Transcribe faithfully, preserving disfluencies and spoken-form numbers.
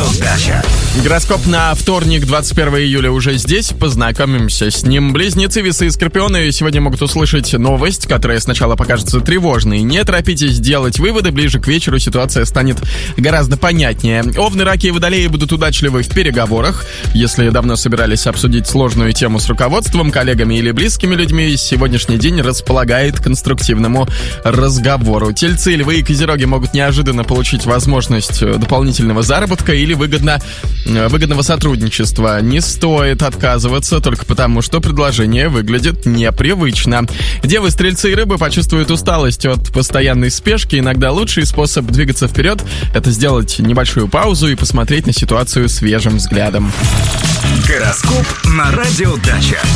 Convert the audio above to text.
Дача. Гороскоп на вторник, двадцать первого июля, уже здесь. Познакомимся с ним. Близнецы, весы и скорпионы сегодня могут услышать новость, которая сначала покажется тревожной. Не торопитесь делать выводы, ближе к вечеру ситуация станет гораздо понятнее. Овны, раки и водолеи будут удачливы в переговорах. Если давно собирались обсудить сложную тему с руководством, коллегами или близкими людьми, сегодняшний день располагает к конструктивному разговору. Тельцы, львы и козероги могут неожиданно получить возможность дополнительного заработка или выгодно выгодного сотрудничества. Не стоит отказываться только потому, что предложение выглядит непривычно. Девы, стрельцы и рыбы почувствуют усталость от постоянной спешки. Иногда лучший способ двигаться вперед — это сделать небольшую паузу и посмотреть на ситуацию свежим взглядом. Гороскоп на Радио Дача.